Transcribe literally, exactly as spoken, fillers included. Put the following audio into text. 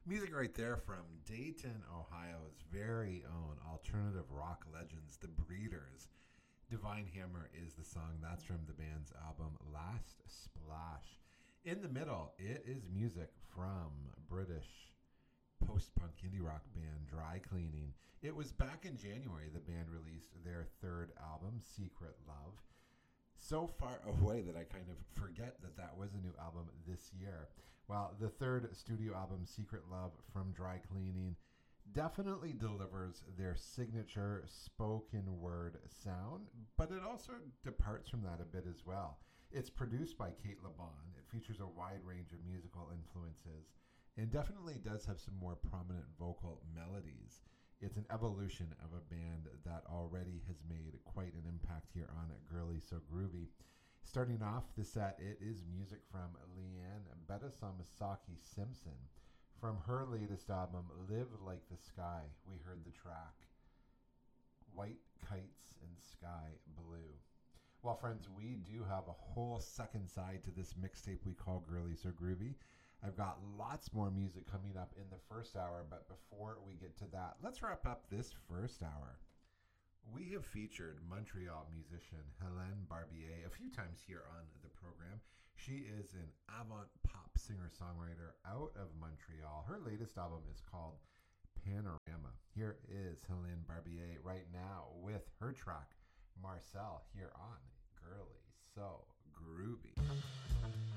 Music right there from Dayton, Ohio's very own alternative rock legends, The Breeders. Divine Hammer is the song. That's from the band's album Last Splash. In the middle, it is music from British post-punk indie rock band Dry Cleaning. It was back in January the band released their third album, Secret Love. So far away that I kind of forget that that was a new album this year. Well, the third studio album, Secret Love from Dry Cleaning, definitely delivers their signature spoken word sound, but it also departs from that a bit as well. It's produced by Kate LeBon. It features a wide range of musical influences and definitely does have some more prominent vocal melodies. It's an evolution of a band that already has made quite an impact here on Girly So Groovy. Starting off the set, it is music from Leanne Bedasamasaki Simpson. From her latest album, Live Like the Sky, we heard the track White Kites and Sky Blue. Well, friends, we do have a whole second side to this mixtape we call Girly So Groovy. I've got lots more music coming up in the first hour, but before we get to that, let's wrap up this first hour. We have featured Montreal musician Helene Barbier a few times here on the program. She is an avant pop singer-songwriter out of Montreal. Her latest album is called Panorama. Here is Helene Barbier right now with her track Marcel here on Girly So Groovy.